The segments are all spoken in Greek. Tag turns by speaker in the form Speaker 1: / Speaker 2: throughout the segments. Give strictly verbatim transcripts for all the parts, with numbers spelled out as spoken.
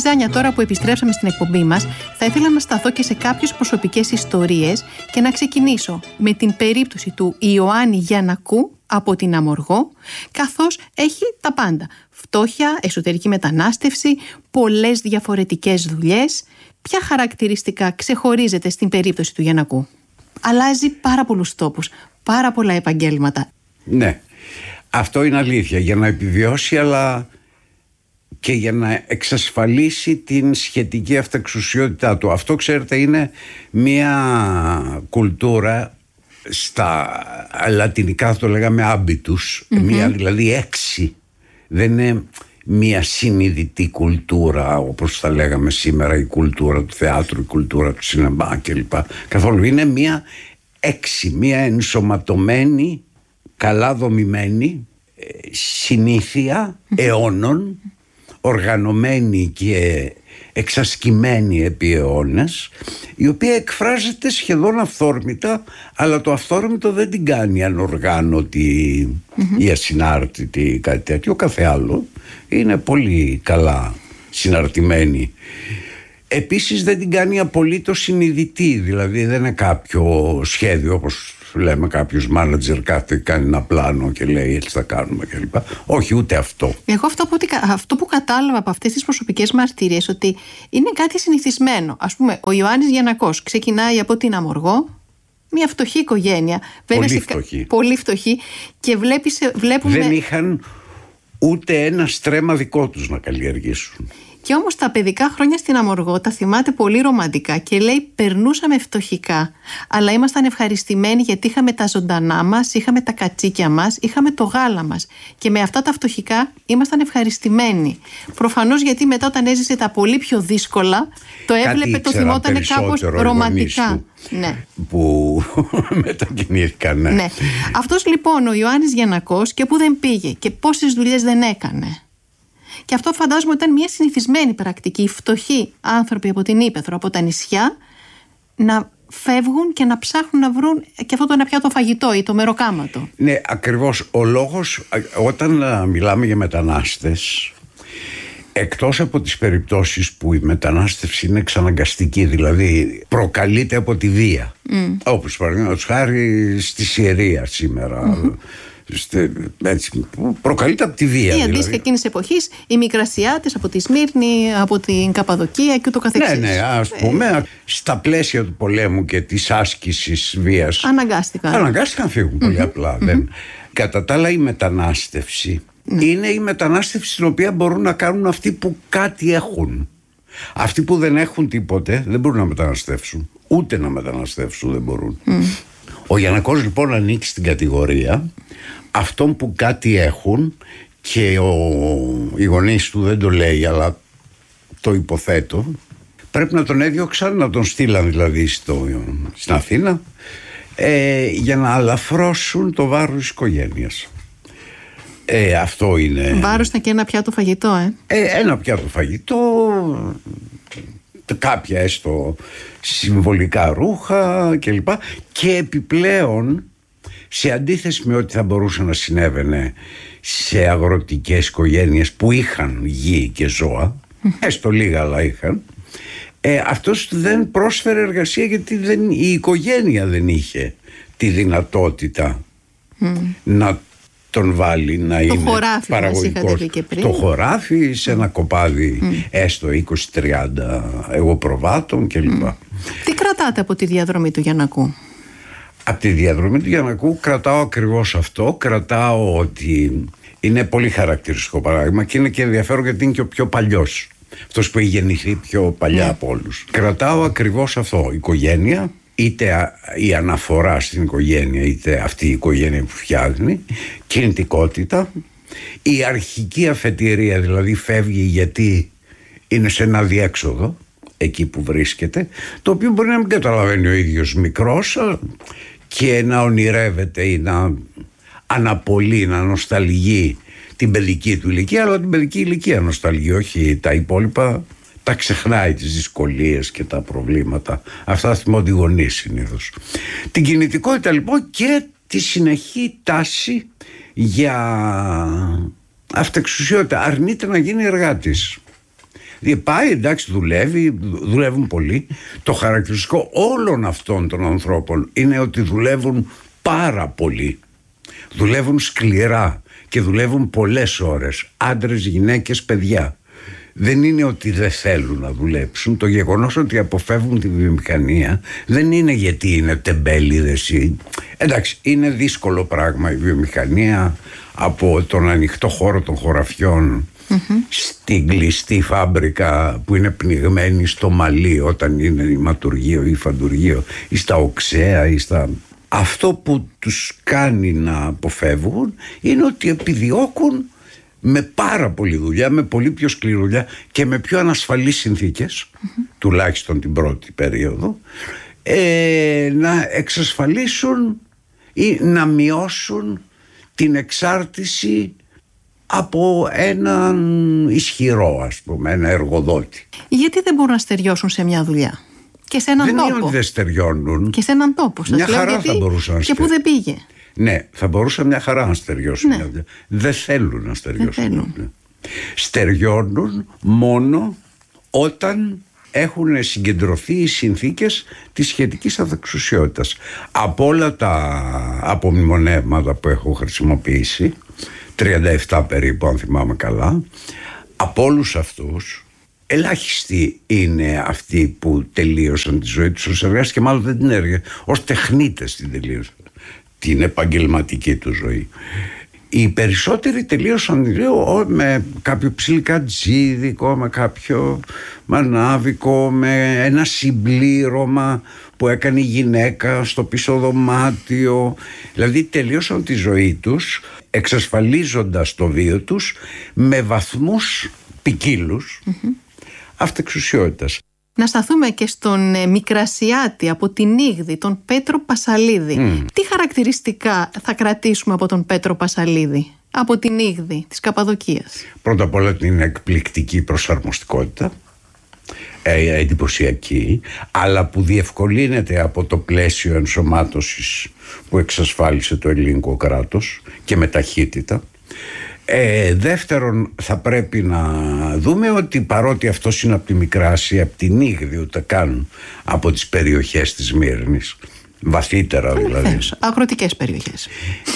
Speaker 1: Ζάνια, τώρα που επιστρέψαμε στην εκπομπή μας, θα ήθελα να σταθώ και σε κάποιες προσωπικές ιστορίες και να ξεκινήσω με την περίπτωση του Ιωάννη Γιαννακού από την Αμοργό, καθώς έχει τα πάντα. Φτώχεια, εσωτερική μετανάστευση, πολλές διαφορετικές δουλειές. Ποια χαρακτηριστικά ξεχωρίζεται στην περίπτωση του Γιαννακού? Αλλάζει πάρα πολλούς τόπους, πάρα πολλά επαγγέλματα.
Speaker 2: Ναι, αυτό είναι αλήθεια, για να επιβιώσει, αλλά και για να εξασφαλίσει την σχετική αυτοεξουσιότητά του. Αυτό, ξέρετε, είναι μια κουλτούρα, στα λατινικά θα το λέγαμε άμπιτους, mm-hmm. μια δηλαδή έξι. Δεν είναι μια συνειδητή κουλτούρα όπως θα λέγαμε σήμερα, η κουλτούρα του θεάτρου, η κουλτούρα του σινεμά κλπ. Καθόλου είναι μια έξι, μια ενσωματωμένη, καλά δομημένη συνήθεια αιώνων, οργανωμένη και εξασκημένη επί αιώνες, η οποία εκφράζεται σχεδόν αυθόρμητα, αλλά το αυθόρμητο δεν την κάνει ανοργάνωτη mm-hmm. ή ασυνάρτητη ή κάτι τέτοιο. Κάθε άλλο είναι πολύ καλά συναρτημένη. Επίσης δεν την κάνει απολύτως συνειδητή, δηλαδή δεν είναι κάποιο σχέδιο όπως λέμε κάποιος μάνατζερ κάθε κάνει ένα πλάνο και λέει έτσι θα κάνουμε κλπ. Όχι, ούτε αυτό.
Speaker 1: Εγώ αυτό που, αυτό που κατάλαβα από αυτές τις προσωπικές μαρτυρίες, ότι είναι κάτι συνηθισμένο. Ας πούμε, ο Ιωάννης Γιαννακός ξεκινάει από την Αμοργό, μια φτωχή οικογένεια.
Speaker 2: Πολύ σε... φτωχή.
Speaker 1: Πολύ φτωχή. Και βλέπεις, βλέπουμε...
Speaker 2: Δεν είχαν ούτε ένα στρέμμα δικό τους να καλλιεργήσουν.
Speaker 1: Και όμως τα παιδικά χρόνια στην Αμοργό τα θυμάται πολύ ρομαντικά και λέει περνούσαμε φτωχικά, αλλά ήμασταν ευχαριστημένοι γιατί είχαμε τα ζωντανά μας, είχαμε τα κατσίκια μας, είχαμε το γάλα μας και με αυτά τα φτωχικά ήμασταν ευχαριστημένοι. Προφανώς γιατί μετά όταν έζησε τα πολύ πιο δύσκολα το έβλεπε, το θυμόταν κάπως ρομαντικά. Ναι.
Speaker 2: Που μετακινήθηκαν. Ναι.
Speaker 1: Ναι. Αυτός λοιπόν ο Ιωάννης Γιαννακός και που δεν πήγε και πόσες δουλειές δεν έκανε. Και αυτό φαντάζομαι ότι ήταν μια συνηθισμένη πρακτική. Οι φτωχοί άνθρωποι από την Ύπαιθρο, από τα νησιά, να φεύγουν και να ψάχνουν να βρουν και αυτό το ένα πιάτο φαγητό ή το μεροκάματο.
Speaker 2: Ναι, ακριβώς. Ο λόγος, όταν μιλάμε για μετανάστες, εκτός από τις περιπτώσεις που η μετανάστευση είναι εξαναγκαστική, δηλαδή προκαλείται από τη βία, mm. όπως παραδείγματος χάρη στη Συρία σήμερα, mm-hmm. έτσι, προκαλείται από τη βία.
Speaker 1: Ή αντίστοιχα εκείνης εποχής οι Μικρασιάτες από τη Σμύρνη, από την Καπαδοκία και ούτω καθεξής.
Speaker 2: Ναι, ναι, ας πούμε, ε... στα πλαίσια του πολέμου και της άσκησης βίας
Speaker 1: αναγκάστηκαν.
Speaker 2: Αναγκάστηκαν να φύγουν πολύ mm-hmm. απλά. Mm-hmm. Δεν... Κατά τα άλλα η μετανάστευση mm. είναι η μετανάστευση στην οποία μπορούν να κάνουν αυτοί που κάτι έχουν. Αυτοί που δεν έχουν τίποτε δεν μπορούν να μεταναστεύσουν. Ούτε να μεταναστεύσουν δεν μπορούν. Mm. Ο Γιαννακός λοιπόν ανήκει στην κατηγορία αυτών που κάτι έχουν και ο, οι γονείς του δεν το λέει, αλλά το υποθέτω. Πρέπει να τον έδιωξαν, να τον στείλαν δηλαδή στο, στην Αθήνα ε, για να αλαφρώσουν το βάρος της οικογένειας. Ε, αυτό είναι...
Speaker 1: Βάρος ήταν και ένα πιάτο φαγητό, ε.
Speaker 2: ε ένα πιάτο φαγητό, κάποια έστω συμβολικά ρούχα κλπ. Και επιπλέον, σε αντίθεση με ό,τι θα μπορούσε να συνέβαινε σε αγροτικές οικογένειες που είχαν γη και ζώα, έστω λίγα αλλά είχαν, ε, αυτός δεν πρόσφερε εργασία γιατί δεν, η οικογένεια δεν είχε τη δυνατότητα mm. να τον βάλει να
Speaker 1: το
Speaker 2: είναι
Speaker 1: χωράφι,
Speaker 2: παραγωγικός. Το χωράφι σε ένα κοπάδι mm. έστω είκοσι τριάντα εγωπροβάτων κλπ. Mm.
Speaker 1: Τι κρατάτε από τη διαδρομή του Γιαννακού?
Speaker 2: Από τη διαδρομή του Γιαννακού κρατάω ακριβώς αυτό. Κρατάω ότι είναι πολύ χαρακτηριστικό παράδειγμα και είναι και ενδιαφέρον γιατί είναι και ο πιο παλιός, αυτός που έχει γεννηθεί πιο παλιά yeah. από όλους. Κρατάω ακριβώς αυτό. Η οικογένεια, είτε η αναφορά στην οικογένεια είτε αυτή η οικογένεια που φτιάχνει, κινητικότητα, η αρχική αφετηρία, δηλαδή φεύγει γιατί είναι σε ένα διέξοδο εκεί που βρίσκεται, το οποίο μπορεί να μην καταλαβαίνει ο ίδιος μικρός και να ονειρεύεται ή να αναπολύει, να νοσταλγεί την παιδική του ηλικία, αλλά την παιδική ηλικία νοσταλγεί, όχι τα υπόλοιπα. Τα ξεχνάει, τις δυσκολίες και τα προβλήματα. Αυτά θυμώνται οι γονείς συνήθως. Την κινητικότητα λοιπόν και τη συνεχή τάση για αυτεξουσιότητα. Αρνείται να γίνει εργάτης. Πάει, εντάξει, δουλεύει, δουλεύουν πολύ. Το χαρακτηριστικό όλων αυτών των ανθρώπων είναι ότι δουλεύουν πάρα πολύ. Δουλεύουν σκληρά και δουλεύουν πολλές ώρες. Άντρες, γυναίκες, παιδιά. Δεν είναι ότι δεν θέλουν να δουλέψουν. Το γεγονός ότι αποφεύγουν τη βιομηχανία δεν είναι γιατί είναι τεμπέληδες. Εντάξει, είναι δύσκολο πράγμα η βιομηχανία, από τον ανοιχτό χώρο των χωραφιών mm-hmm. στην κλειστή φάμπρικα που είναι πνιγμένη στο μαλλί όταν είναι ηματουργείο ή φαντουργείο ή στα οξέα ή στα... Αυτό που τους κάνει να αποφεύγουν είναι ότι επιδιώκουν με πάρα πολλή δουλειά, με πολύ πιο σκληρή δουλειά και με πιο ανασφαλείς συνθήκες, mm-hmm. τουλάχιστον την πρώτη περίοδο, ε, να εξασφαλίσουν ή να μειώσουν την εξάρτηση από έναν ισχυρό, ας πούμε, ένα εργοδότη.
Speaker 1: Γιατί δεν μπορούν να στεριώσουν σε μια δουλειά και σε έναν
Speaker 2: δεν
Speaker 1: τόπο?
Speaker 2: Δεν είναι ότι δεν στεριώνουν.
Speaker 1: Και σε έναν τόπο. Σας
Speaker 2: μια
Speaker 1: λέω
Speaker 2: χαρά
Speaker 1: γιατί
Speaker 2: θα μπορούσαν να
Speaker 1: και πού δεν πήγε.
Speaker 2: Ναι, θα μπορούσα μια χαρά να στεριώσουν.
Speaker 1: Ναι.
Speaker 2: Δεν θέλουν να στεριώσουν.
Speaker 1: Δεν θέλουν.
Speaker 2: Στεριώνουν μόνο όταν έχουν συγκεντρωθεί οι συνθήκες της σχετικής αδεξουσιότητας. Από όλα τα απομνημονεύματα που έχω χρησιμοποιήσει, τριάντα επτά περίπου αν θυμάμαι καλά, από όλους αυτούς ελάχιστοι είναι αυτοί που τελείωσαν τη ζωή τους ως εργάτες και μάλλον δεν την έργα, ως τεχνίτες την τελείωσαν την επαγγελματική του ζωή. Οι περισσότεροι τελείωσαν λέω, με κάποιο ψιλικατζίδικο, με κάποιο μανάβικο, με ένα συμπλήρωμα που έκανε η γυναίκα στο πίσω δωμάτιο. Δηλαδή τελείωσαν τη ζωή τους εξασφαλίζοντας το βίο τους με βαθμούς ποικίλους mm-hmm. αυτεξουσιότητας.
Speaker 1: Να σταθούμε και στον ε, Μικρασιάτη από την Ήγδη, τον Πέτρο Πασαλίδη. Mm. Τι χαρακτηριστικά θα κρατήσουμε από τον Πέτρο Πασαλίδη, από την Ήγδη της Καπαδοκίας?
Speaker 2: Πρώτα απ' όλα την εκπληκτική προσαρμοστικότητα, ε, εντυπωσιακή, αλλά που διευκολύνεται από το πλαίσιο ενσωμάτωσης που εξασφάλισε το ελληνικό κράτος και με ταχύτητα. Ε, δεύτερον, θα πρέπει να δούμε ότι παρότι αυτός είναι από τη Μικρά Ασία, από την Ήγδη, ούτε καν από τις περιοχές της Μύρνης, βαθύτερα δηλαδή,
Speaker 1: αγροτικές περιοχές,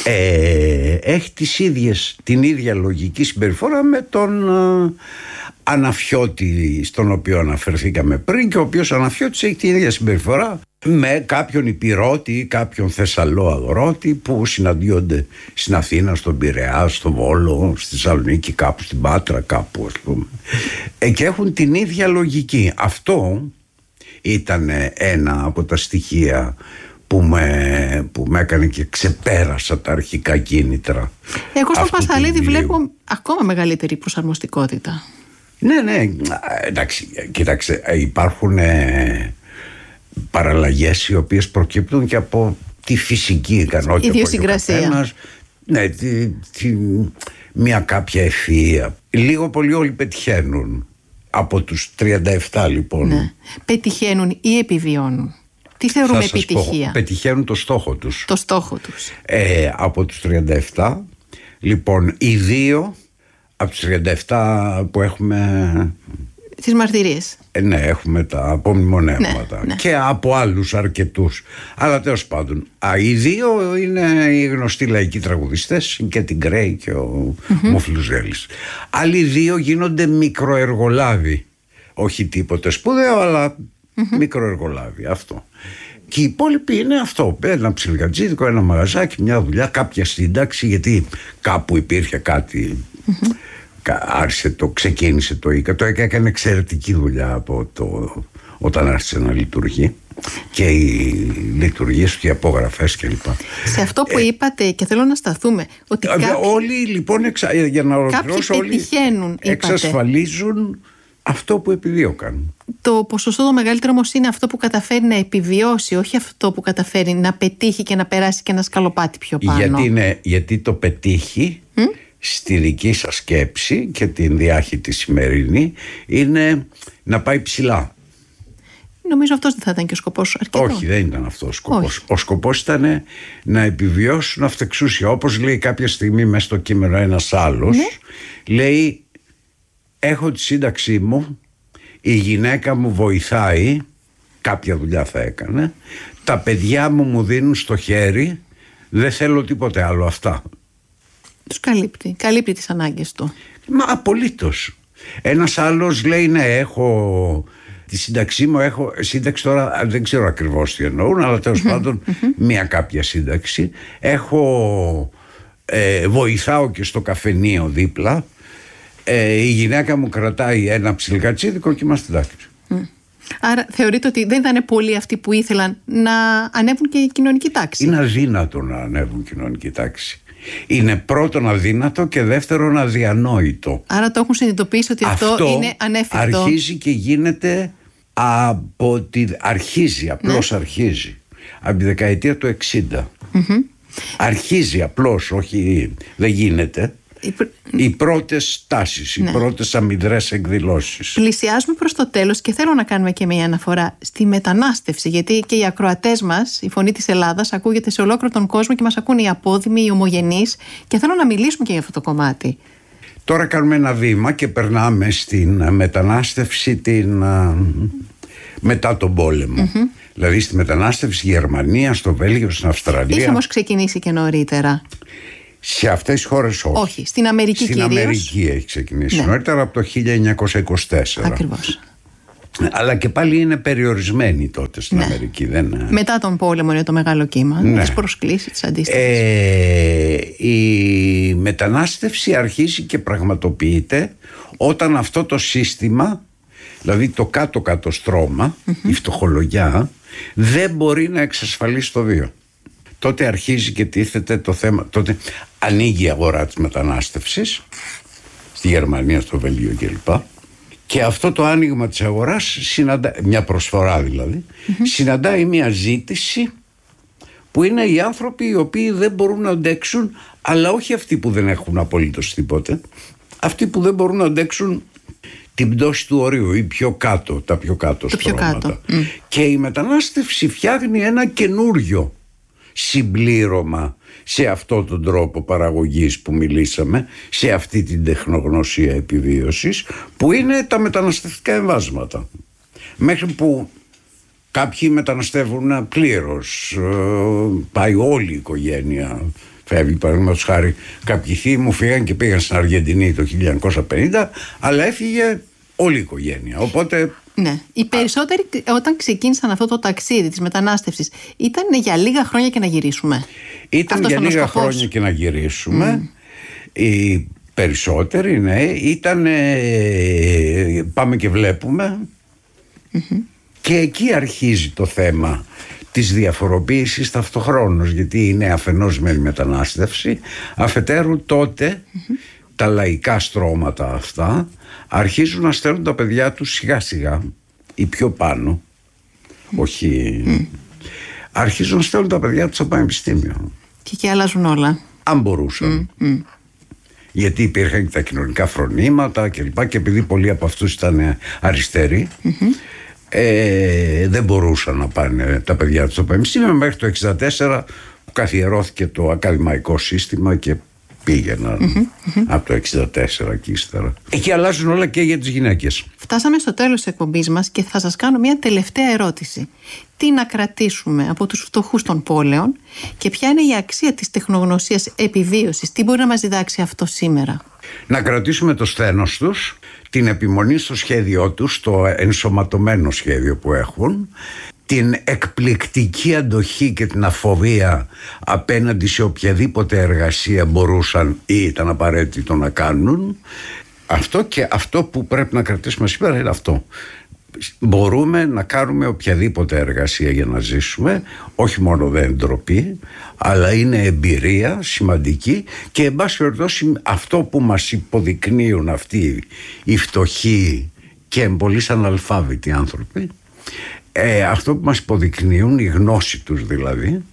Speaker 2: ε, έχει τις ίδιες, την ίδια λογική συμπεριφορά με τον ε, Αναφιώτη στον οποίο αναφερθήκαμε πριν, και ο οποίος Αναφιώτης έχει την ίδια συμπεριφορά με κάποιον Ιππειρώτη ή κάποιον Θεσσαλό αγρότη που συναντιόνται στην Αθήνα, στον Πειραιά, στο Βόλο, στη Θεσσαλονίκη, κάπου στην Πάτρα, κάπου ας πούμε, ε, και έχουν την ίδια λογική. Αυτό ήταν ένα από τα στοιχεία που με, που με έκανε και ξεπέρασα τα αρχικά κίνητρα.
Speaker 1: Εγώ στο Πασαλίδη βλέπω ακόμα μεγαλύτερη προσαρμοστικότητα.
Speaker 2: Ναι, ναι, εντάξει, κοίταξε, υπάρχουν ε, παραλλαγές οι οποίες προκύπτουν και από τη φυσική ικανότητα.
Speaker 1: Ιδιοσυγκρασία.
Speaker 2: Ναι, τη, τη, μια κάποια ευφυΐα. Λίγο πολύ όλοι πετυχαίνουν. Από τους τριάντα επτά λοιπόν.
Speaker 1: Ναι. Πετυχαίνουν ή επιβιώνουν? Τι θεωρούμε επιτυχία?
Speaker 2: Πω, πετυχαίνουν το στόχο τους.
Speaker 1: Το στόχο τους.
Speaker 2: Ε, από τους τριάντα επτά, λοιπόν, οι δύο από τους τριάντα επτά που έχουμε...
Speaker 1: Τις μαρτυρίες.
Speaker 2: Ε, ναι, έχουμε τα απομνημονεύματα. Ναι, ναι. Και από άλλους αρκετούς. Αλλά τέλος πάντων, α, οι δύο είναι οι γνωστοί λαϊκοί τραγουδιστές, και την Γκρέι και ο mm-hmm. Μοφλουζέλης. Άλλοι δύο γίνονται μικροεργολάβοι. Όχι τίποτε σπουδαίο, αλλά mm-hmm. μικροεργολάβοι. Αυτό. Και οι υπόλοιποι είναι αυτό. Ένα ψιλικατζίδικο, ένα μαγαζάκι, μια δουλειά, κάποια σύνταξη, γιατί κάπου υπήρχε κάτι. Mm-hmm. Άρχισε το, ξεκίνησε το ΙΚΑ. Το ΙΚΑ έκανε εξαιρετική δουλειά από το, όταν άρχισε να λειτουργεί, και οι λειτουργίες και οι απογραφές κλπ.
Speaker 1: Σε αυτό που ε, είπατε, και θέλω να σταθούμε, ότι
Speaker 2: ε,
Speaker 1: κάποιοι,
Speaker 2: όλοι λοιπόν εξα, για να ολοκληρώσω, όλοι
Speaker 1: πετυχαίνουν,
Speaker 2: εξασφαλίζουν αυτό που επιδίωκαν.
Speaker 1: Το ποσοστό το μεγαλύτερο όμως είναι αυτό που καταφέρει να επιβιώσει, όχι αυτό που καταφέρει να πετύχει και να περάσει και ένα σκαλοπάτι πιο πάνω.
Speaker 2: Γιατί, είναι, γιατί το πετύχει mm? στη δική σας σκέψη και την διάχυτη σημερινή είναι να πάει ψηλά.
Speaker 1: Νομίζω αυτός δεν θα ήταν και ο σκοπός αρκετό.
Speaker 2: Όχι, δεν ήταν αυτός ο σκοπός. Όχι. Ο σκοπός ήταν να επιβιώσουν αυτεξούσια. Όπως λέει κάποια στιγμή μέσα στο κείμενο ένας άλλος, ναι. λέει, έχω τη σύνταξή μου η γυναίκα μου βοηθάει, κάποια δουλειά θα έκανε, τα παιδιά μου μου δίνουν στο χέρι, δεν θέλω τίποτε άλλο, αυτά.
Speaker 1: Τους καλύπτει, καλύπτει τις ανάγκες του.
Speaker 2: Μα απολύτως. Ένας άλλος λέει ναι, έχω τη σύνταξή μου, έχω σύνταξη τώρα, δεν ξέρω ακριβώς τι εννοούν, αλλά τέλος πάντων μια κάποια σύνταξη. Έχω, ε, βοηθάω και στο καφενείο δίπλα. Ε, η γυναίκα μου κρατάει ένα ψιλικατσίδικο και είμαστε εντάξει.
Speaker 1: Mm. Άρα θεωρείτε ότι δεν ήταν πολλοί αυτοί που ήθελαν να ανέβουν και η κοινωνική τάξη?
Speaker 2: Είναι αδύνατο να ανέβουν η κοινωνική τάξη. Είναι πρώτον αδύνατο και δεύτερον αδιανόητο.
Speaker 1: Άρα το έχουν συνειδητοποιήσει ότι αυτό, αυτό είναι ανέφικτο.
Speaker 2: Αρχίζει και γίνεται από τη... Αρχίζει, απλώς ναι. αρχίζει. Από τη δεκαετία του εξήντα. Mm-hmm. Αρχίζει απλώς, όχι δεν γίνεται. Οι, πr... οι πρώτες τάσεις, ναι. οι πρώτες αμυδρές εκδηλώσεις.
Speaker 1: Πλησιάζουμε προς το τέλος και θέλω να κάνουμε και μια αναφορά στη μετανάστευση, γιατί και οι ακροατές μας, η Φωνή της Ελλάδας, ακούγεται σε ολόκληρο τον κόσμο και μας ακούν οι απόδημοι, οι ομογενείς, και θέλω να μιλήσουμε και για αυτό το κομμάτι.
Speaker 2: Τώρα κάνουμε ένα βήμα και περνάμε στην μετανάστευση την, α, μετά τον πόλεμο. Mm-hmm. Δηλαδή στη μετανάστευση στη Γερμανία, στο Βέλγιο, στην Αυστραλία.
Speaker 1: Είχε όμως ξεκινήσει και νωρίτερα.
Speaker 2: Σε αυτές τις χώρες όχι.
Speaker 1: Όχι, στην Αμερική
Speaker 2: στην
Speaker 1: κυρίως.
Speaker 2: Στην Αμερική έχει ξεκινήσει ναι. νωρίτερα, από το χίλια εννιακόσια είκοσι τέσσερα.
Speaker 1: Ακριβώς.
Speaker 2: Αλλά και πάλι είναι περιορισμένη τότε στην
Speaker 1: ναι.
Speaker 2: Αμερική. Δεν...
Speaker 1: Μετά τον πόλεμο είναι το μεγάλο κύμα. Ναι. Τις προσκλήσεις, τις αντίστοιχες.
Speaker 2: Ε, η μετανάστευση αρχίζει και πραγματοποιείται όταν αυτό το σύστημα, δηλαδή το κάτω-κάτω στρώμα, mm-hmm. η φτωχολογιά, δεν μπορεί να εξασφαλίσει το βίο. Τότε αρχίζει και τίθεται το θέμα, τότε ανοίγει η αγορά της μετανάστευσης στη Γερμανία, στο Βέλγιο κλπ. Και αυτό το άνοιγμα της αγοράς, συναντά, μια προσφορά δηλαδή, mm-hmm. συναντάει μια ζήτηση που είναι οι άνθρωποι οι οποίοι δεν μπορούν να αντέξουν, αλλά όχι αυτοί που δεν έχουν απολύτως τίποτε, αυτοί που δεν μπορούν να αντέξουν την πτώση του ορίου ή πιο κάτω, τα πιο κάτω
Speaker 1: το
Speaker 2: στρώματα.
Speaker 1: Πιο κάτω. Mm.
Speaker 2: Και η μετανάστευση φτιάχνει ένα καινούριο συμπλήρωμα σε αυτόν τον τρόπο παραγωγής που μιλήσαμε, σε αυτή την τεχνογνωσία επιβίωσης, που είναι τα μεταναστευτικά εμβάσματα. Μέχρι που κάποιοι μεταναστεύουν πλήρως, πάει όλη η οικογένεια, φεύγει, παραδείγματος χάρη, κάποιοι θείοι μου φύγαν και πήγαν στην Αργεντινή το χίλια εννιακόσια πενήντα, αλλά έφυγε όλη η οικογένεια, οπότε...
Speaker 1: Ναι. Οι περισσότεροι όταν ξεκίνησαν αυτό το ταξίδι της μετανάστευσης ήταν για λίγα χρόνια και να γυρίσουμε.
Speaker 2: Ήταν
Speaker 1: Αυτός
Speaker 2: για λίγα χρόνια και να γυρίσουμε. Mm. Οι περισσότεροι, ναι, ήταν ε, πάμε και βλέπουμε. Mm-hmm. Και εκεί αρχίζει το θέμα της διαφοροποίησης ταυτοχρόνως, γιατί είναι αφενός με μετανάστευση, αφετέρου τότε mm-hmm. τα λαϊκά στρώματα αυτά αρχίζουν να στέλνουν τα παιδιά τους σιγά σιγά ή πιο πάνω, mm. όχι mm. αρχίζουν να στέλνουν τα παιδιά τους στο πανεπιστήμιο
Speaker 1: και εκεί αλλάζουν όλα
Speaker 2: αν μπορούσαν mm. Mm. γιατί υπήρχαν και τα κοινωνικά φρονήματα και λοιπά, και επειδή πολλοί από αυτούς ήταν αριστεροί mm-hmm. ε, δεν μπορούσαν να πάνε τα παιδιά τους στο πανεπιστήμιο μέχρι το εξήντα τέσσερα που καθιερώθηκε το ακαδημαϊκό σύστημα και πήγαιναν mm-hmm, mm-hmm. από το εξήντα τέσσερα και ύστερα. Εκεί αλλάζουν όλα και για τις γυναίκες.
Speaker 1: Φτάσαμε στο τέλος της εκπομπής μας και θα σας κάνω μια τελευταία ερώτηση. Τι να κρατήσουμε από τους φτωχούς των πόλεων και ποια είναι η αξία της τεχνογνωσίας επιβίωσης? Τι μπορεί να μας διδάξει αυτό σήμερα?
Speaker 2: Να κρατήσουμε το σθένος τους, την επιμονή στο σχέδιό τους, το ενσωματωμένο σχέδιο που έχουν, την εκπληκτική αντοχή και την αφοβία απέναντι σε οποιαδήποτε εργασία μπορούσαν ή ήταν απαραίτητο να κάνουν. Αυτό, και αυτό που πρέπει να κρατήσουμε σήμερα είναι αυτό. Μπορούμε να κάνουμε οποιαδήποτε εργασία για να ζήσουμε, όχι μόνο δεν είναι ντροπή, αλλά είναι εμπειρία σημαντική, και εν πάση περιπτώσει αυτό που μας υποδεικνύουν αυτοί οι φτωχοί και εμπολείς αναλφάβητοι άνθρωποι, Ε, αυτό που μας υποδεικνύουν, η γνώση τους δηλαδή,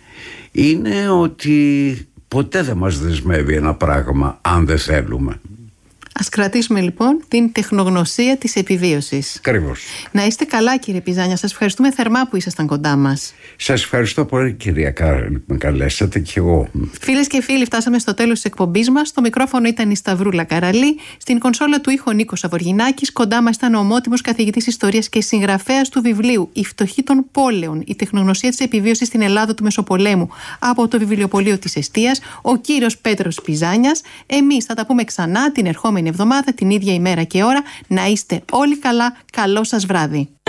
Speaker 2: είναι ότι ποτέ δεν μας δεσμεύει ένα πράγμα αν δεν θέλουμε.
Speaker 1: Ας κρατήσουμε λοιπόν την τεχνογνωσία της επιβίωσης.
Speaker 2: Ακριβώς.
Speaker 1: Να είστε καλά, κύριε Πιζάνια. Σας ευχαριστούμε θερμά που ήσασταν κοντά μας.
Speaker 2: Σας ευχαριστώ πολύ, κυρία Κάρολη, που με καλέσατε και εγώ.
Speaker 1: Φίλες και φίλοι, φτάσαμε στο τέλος της εκπομπής μας. Στο μικρόφωνο ήταν η Σταυρούλα Καραλή. Στην κονσόλα του ήχου Νίκος Αβοργινάκης. Κοντά μας ήταν ο ομότιμος καθηγητής ιστορίας και συγγραφέας του βιβλίου «Η φτωχή των πόλεων. Η τεχνογνωσία της επιβίωσης στην Ελλάδα του Μεσοπολέμου» από το βιβλιοπωλείο της Εστίας, ο κύριος Πέτρος Πιζάνιας. Εμείς θα τα πούμε ξανά την ερχόμενη εβδομάδα, την ίδια ημέρα και ώρα. Να είστε όλοι καλά. Καλό σας βράδυ.